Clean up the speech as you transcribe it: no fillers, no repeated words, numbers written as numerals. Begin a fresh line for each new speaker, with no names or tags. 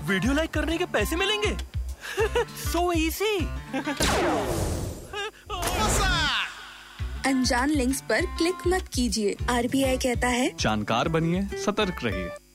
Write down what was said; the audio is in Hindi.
वीडियो लाइक करने के पैसे मिलेंगे? So easy.
अनजान लिंक्स पर क्लिक मत कीजिए। RBI कहता है
जानकार बनिए, सतर्क रहिए।